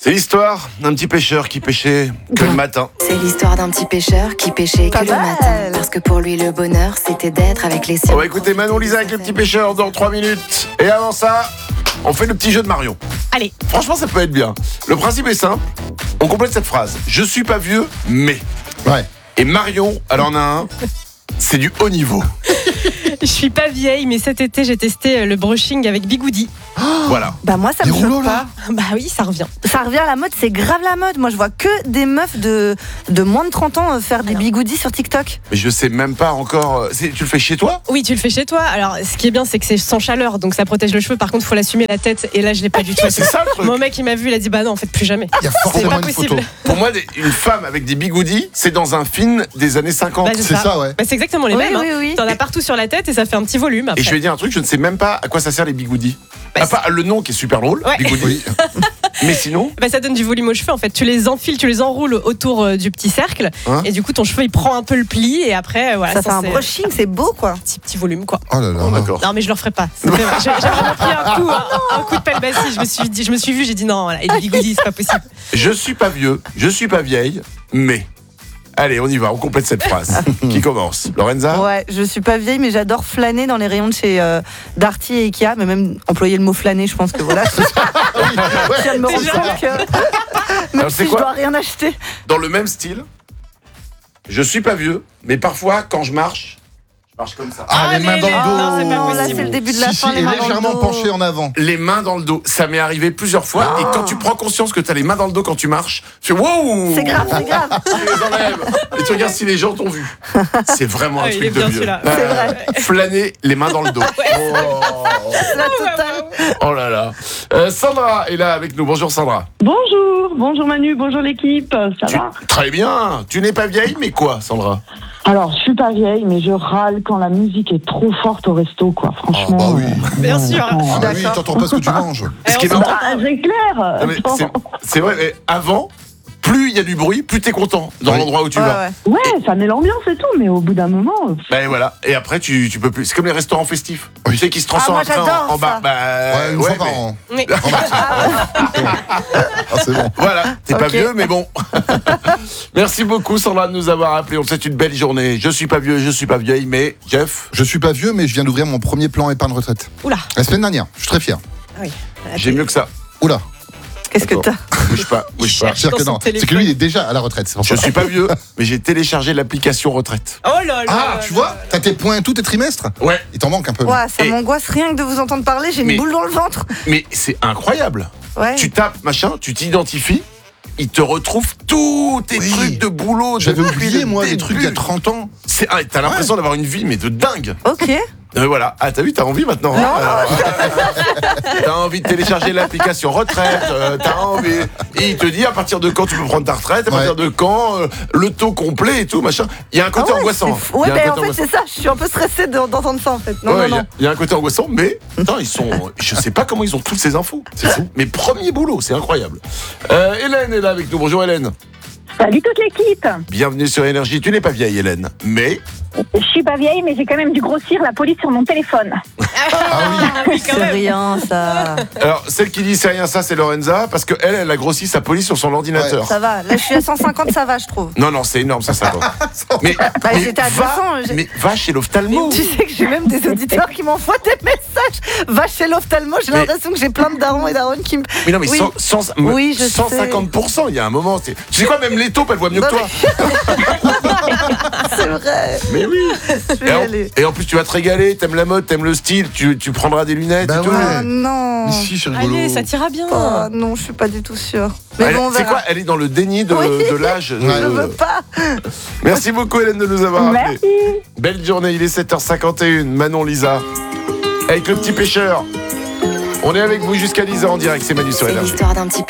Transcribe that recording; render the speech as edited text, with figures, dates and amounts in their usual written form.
C'est l'histoire d'un petit pêcheur qui pêchait que le matin. C'est l'histoire d'un petit pêcheur qui pêchait que le matin. Parce que pour lui, le bonheur, c'était d'être avec les siens. On va écouter Manon Lisa avec le petit pêcheur dans 3 minutes. Et avant ça, on fait le petit jeu de Marion. Allez. Franchement, ça peut être bien. Le principe est simple. On complète cette phrase. Je suis pas vieux, mais. Ouais. Et Marion, elle en a un. C'est du haut niveau. Je suis pas vieille, mais cet été, j'ai testé le brushing avec Bigoudi. Voilà. Bah moi ça Des me rouleaux, choque là pas. Bah oui, ça revient. Ça revient à la mode, c'est grave la mode. Moi je vois que des meufs de moins de 30 ans faire des bigoudis sur TikTok. Mais je sais même pas encore. Tu le fais chez toi? Oui, tu le fais chez toi. Alors, ce qui est bien, c'est que c'est sans chaleur, donc ça protège le cheveu. Par contre, il faut l'assumer la tête. Et là, je l'ai pas du tout. C'est ça le truc. Mon mec, il m'a vu, il a dit bah non, en fait, plus jamais. Il y a C'est forcément pas une possible. photo. Pour moi, une femme avec des bigoudis, c'est dans un film des années 50. Bah, C'est ça, ouais. Bah, c'est exactement les Oui, mêmes. oui, oui. T'en as partout sur la tête et ça fait un petit volume. Après. Et je vais dire un truc, je ne sais même pas à quoi ça sert les bigoudis. Bah, À part le nom qui est super drôle, Ouais. bigoudi. Oui. Mais sinon, Bah, ça donne du volume aux cheveux. En fait, tu les enfiles, tu les enroules autour du petit cercle. Hein Et du coup, ton cheveu, il prend un peu le pli. Et après, voilà. Ça fait un c'est brushing, c'est beau quoi. petit volume, quoi. Oh là là. oh, d'accord. Non, mais je le referai pas. J'ai vraiment pris un coup de pelle bassie. Je me suis vue, j'ai dit non, voilà. Et les bigoudis, c'est pas possible. Je suis pas vieux, je suis pas vieille, mais. Allez, on y va, on complète cette phrase. Qui commence? Lorenza? Ouais, je suis pas vieille mais j'adore flâner dans les rayons de chez Darty et Ikea, mais même employer le mot flâner, je pense que voilà. Je viens de me rendre Déjà. compte que même Alors, c'est si je quoi dois rien acheter. Dans le même style, je suis pas vieux, mais parfois, quand je marche comme ça. Ah, les mains dans non, c'est le pas dos. Oh, là possible. c'est le début de la Si, fin, si, les et mains dans le légèrement dos. penché en avant. Les mains dans le dos, ça m'est arrivé plusieurs fois. Et quand tu prends conscience que tu as les mains dans le dos quand tu marches, tu fais wow! C'est grave, c'est grave. Tu les enlèves. Et tu regardes si les gens t'ont vu. C'est vraiment un Ah, il truc est de bien vieux. celui-là. C'est vrai. Flâner les mains dans le dos. La totale. Oh là là. Sandra est là avec nous. Bonjour Sandra. Bonjour Manu, bonjour l'équipe, ça va? Très bien. Tu n'es pas vieille, mais quoi, Sandra? Alors, je suis pas vieille, mais je râle quand la musique est trop forte au resto, quoi, franchement. Ah, bah oui. Bien sûr. Ah bah oui, D'accord. t'entends pas ce que tu manges. Ce qui est on marrant, C'est clair. non, mais c'est vrai, mais avant, plus il y a du bruit, plus t'es content dans Oui. l'endroit où tu Ouais, vas. ouais. Ouais, ça met l'ambiance et tout, mais au bout d'un moment... Ben voilà. Et après, tu peux plus. C'est comme les restaurants festifs. Tu sais, qui se transforment moi, après j'adore en bar. ça. Bah, Ouais, une fois par mais an. Oui. Ah, c'est bon. Voilà, t'es pas Ok. vieux, mais bon. Merci beaucoup, Sandra, de nous avoir appelés. On te souhaite une belle journée. Je suis pas vieux, je suis pas vieille, mais Jeff, Je suis pas vieux, mais je viens d'ouvrir mon premier plan épargne retraite. Oula. La semaine dernière. Je suis très fier. j'ai mieux que ça. Oula. Qu'est-ce que D'accord. t'as? Bouge pas, bouge pas. C'est-à-dire Dans que son non. C'est que téléphone. lui, il est déjà à la retraite. C'est pour Je ça. suis pas vieux, mais j'ai téléchargé l'application retraite. Oh là là. Ah, tu vois, t'as tes points tous tes trimestres. Ouais, Il t'en manque un peu. Ouais, ça Et- m'angoisse rien que de vous entendre parler, j'ai Mais- une boule dans le ventre. mais c'est incroyable. Ouais. Tu tapes, machin, tu t'identifies, il te retrouve tous tes Oui. trucs de boulot. J'avais depuis oublié, le moi, des début. trucs il y a 30 ans. T'as l'impression d'avoir une vie, mais de dingue. Ok. Voilà. Ah, t'as vu, t'as envie maintenant. Non. T'as envie de télécharger l'application retraite. T'as envie. Et il te dit à partir de quand tu peux prendre ta retraite, à partir de quand, le taux complet et tout, machin. Il y a un côté Ah ouais, angoissant. c'est fou. Ouais, Il y a un mais en côté fait, c'est ça, je suis un peu stressée d'entendre ça en fait. Non, Ouais, non, non. il y a un côté angoissant, mais putain, ils sont. Je sais pas comment ils ont toutes ces infos. C'est fou. Mais premier boulot, c'est incroyable. Hélène est là avec nous. Bonjour Hélène. Salut toute l'équipe. Bienvenue sur Énergie. Tu n'es pas vieille, Hélène, mais Je suis pas vieille, mais j'ai quand même dû grossir la police sur mon téléphone. Ah oui, quand C'est même. rien ça. alors celle qui dit c'est rien ça, c'est Lorenza parce que elle a grossi sa police sur son ordinateur. Ça va. Là, je suis à 150, ça va, je trouve. Non, c'est énorme ça va. Mais, Bah, j'étais à 200. mais va chez l'ophtalmo. Tu sais que j'ai même des auditeurs qui m'envoient des messages. Va chez l'ophtalmo, j'ai Mais- l'impression que j'ai plein de darons et daronnes qui me. Mais non, mais Oui. 150%, il y a un moment. Tu sais quoi, même les taupes, elles voient mieux que toi. C'est vrai. Mais oui. Je vais y aller. Et en plus, tu vas te régaler, t'aimes la mode, t'aimes le style, tu prendras des lunettes Bah et tout. ouais. Ah non. Mais si, c'est rigolo. Allez, ça t'ira bien. Oh, non, je suis pas du tout sûre. Mais bon, on C'est verra. quoi? Elle est dans le déni de, Oui. de l'âge. Je veux pas. Merci beaucoup Hélène de nous avoir appelés. Merci. Belle journée, il est 7h51. Manon Lisa. Avec le petit pêcheur. On est avec vous jusqu'à 10h en direct, c'est Manu sur C'est Énergie. l'histoire d'un petit